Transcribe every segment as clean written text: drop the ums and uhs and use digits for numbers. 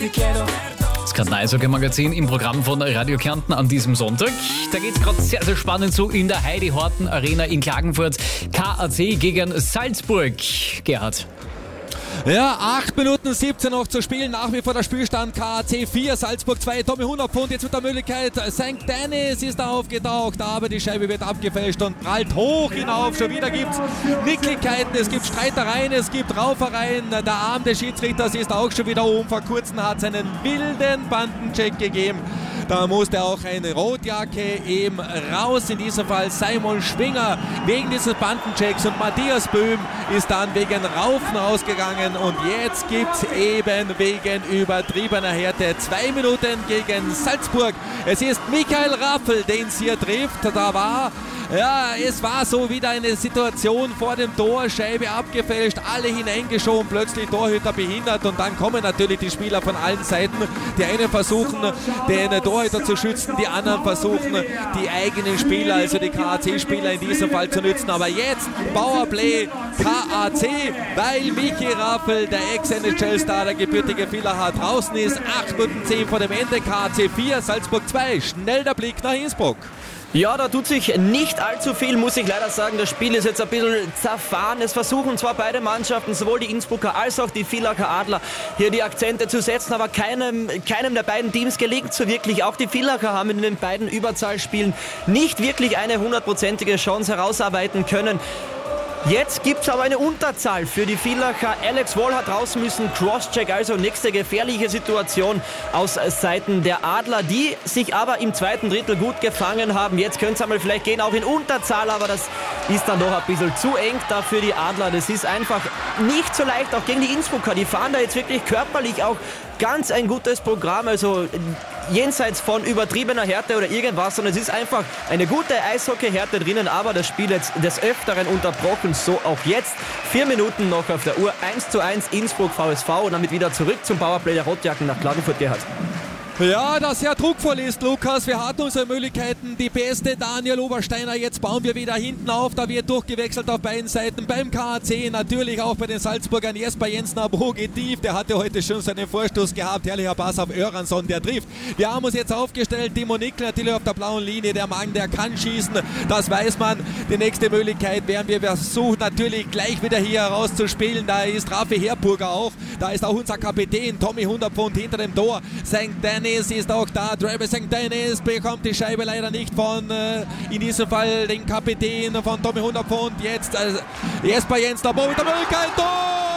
Das Eishockey-Magazin im Programm von Radio Kärnten an diesem Sonntag. Da geht es gerade sehr, sehr spannend zu in der Heidi-Horten-Arena in Klagenfurt. KAC gegen Salzburg. Gerhard. Ja, 8 Minuten 17 noch zu spielen. Nach wie vor der Spielstand KAC 4, Salzburg 2. Tommy 100 Pfund jetzt mit der Möglichkeit. St. Dennis ist da aufgetaucht, aber die Scheibe wird abgefälscht und prallt hoch hinauf. Schon wieder gibt es Nicklichkeiten, es gibt Streitereien, es gibt Raufereien. Der Arm des Schiedsrichters ist auch schon wieder oben. Vor kurzem hat es einen wilden Bandencheck gegeben. Da musste auch eine Rotjacke eben raus. In diesem Fall Simon Schwinger wegen dieses Bandenchecks und Matthias Böhm ist dann wegen Raufen rausgegangen. Und jetzt gibt es eben wegen übertriebener Härte 2 Minuten gegen Salzburg. Es ist Michael Raffel, den es hier trifft. Es war so wieder eine Situation vor dem Tor, Scheibe abgefälscht, alle hineingeschoben, plötzlich Torhüter behindert und dann kommen natürlich die Spieler von allen Seiten. Die einen versuchen, den Torhüter zu schützen, die anderen versuchen, die eigenen Spieler, also die KAC-Spieler in diesem Fall zu nützen. Aber jetzt Powerplay KAC, weil Michi Raffel, der Ex-NHL-Star, der gebürtige Villacher, draußen ist. 8 Minuten 10 vor dem Ende, KAC 4, Salzburg 2. Schnell der Blick nach Innsbruck. Ja, da tut sich nicht allzu viel, muss ich leider sagen. Das Spiel ist jetzt ein bisschen zerfahren. Es versuchen zwar beide Mannschaften, sowohl die Innsbrucker als auch die Villacher Adler, hier die Akzente zu setzen, aber keinem der beiden Teams gelingt so wirklich. Auch die Villacher haben in den beiden Überzahlspielen nicht wirklich eine 100%ige Chance herausarbeiten können. Jetzt gibt es aber eine Unterzahl für die Villacher. Alex Wall hat raus müssen, Crosscheck, also nächste gefährliche Situation aus Seiten der Adler, die sich aber im zweiten Drittel gut gefangen haben. Jetzt könnte es einmal vielleicht gehen, auch in Unterzahl, aber das ist dann doch ein bisschen zu eng da für die Adler. Das ist einfach nicht so leicht, auch gegen die Innsbrucker. Die fahren da jetzt wirklich körperlich auch ganz ein gutes Programm, also jenseits von übertriebener Härte oder irgendwas, sondern es ist einfach eine gute Eishockey-Härte drinnen, aber das Spiel jetzt des Öfteren unterbrochen, so auch jetzt. 4 Minuten noch auf der Uhr, 1:1 Innsbruck VSV und damit wieder zurück zum Powerplay der Rotjacken nach Klagenfurt, Gerhard. Ja, das sehr druckvoll ist, Lukas. Wir hatten unsere Möglichkeiten. Die beste Daniel Obersteiner. Jetzt bauen wir wieder hinten auf. Da wird durchgewechselt auf beiden Seiten. Beim KAC, natürlich auch bei den Salzburgern. Jesper Jensen geht tief. Der hatte heute schon seinen Vorstoß gehabt. Herrlicher Pass auf Öransson, der trifft. Wir haben uns jetzt aufgestellt. Timo Nickel natürlich auf der blauen Linie. Der Mann, der kann schießen. Das weiß man. Die nächste Möglichkeit werden wir versuchen, natürlich gleich wieder hier herauszuspielen. Da ist Raffi Herburger auch. Da ist auch unser Kapitän Tommy 100 Pfund hinter dem Tor. St. Dennis ist auch da. Travis St. Dennis bekommt die Scheibe leider nicht von, in diesem Fall, den Kapitän von Tommy 100 Pfund. Jetzt Jesper Jensen, mit der Möglichkeit. Tor!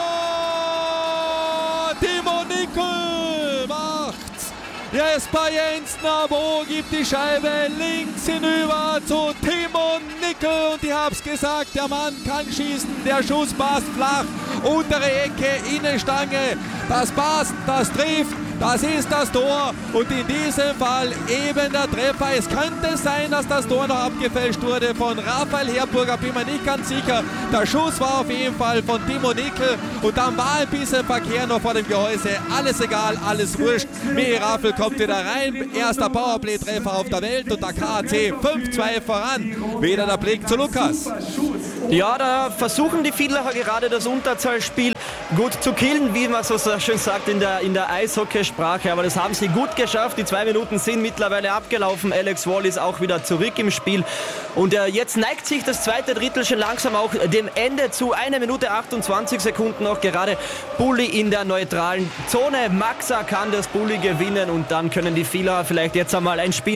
Timo Nickel macht's. Jesper Jensen gibt die Scheibe links hinüber zu Timo Nickel. Und ich hab's gesagt, der Mann kann schießen. Der Schuss passt flach. Untere Ecke, Innenstange. Das passt, das trifft. Das ist das Tor und in diesem Fall eben der Treffer. Es könnte sein, dass das Tor noch abgefälscht wurde von Raphael Herburger, bin mir nicht ganz sicher. Der Schuss war auf jeden Fall von Timo Nickel und dann war ein bisschen Verkehr noch vor dem Gehäuse. Alles egal, alles wurscht. Michi Raffel kommt wieder rein. Erster Powerplay-Treffer auf der Welt und der KAC 5:2 voran. Wieder der Blick zu Lukas. Ja, da versuchen die Villacher gerade das Unterzahlspiel gut zu killen, wie man so schön sagt in der Eishockeysprache, aber das haben sie gut geschafft. Die 2 Minuten sind mittlerweile abgelaufen. Alex Wall ist auch wieder zurück im Spiel und jetzt neigt sich das zweite Drittel schon langsam auch dem Ende zu. 1 Minute 28 Sekunden noch, gerade Bulli in der neutralen Zone. Maxa kann das Bulli gewinnen und dann können die Villacher vielleicht jetzt einmal ein Spiel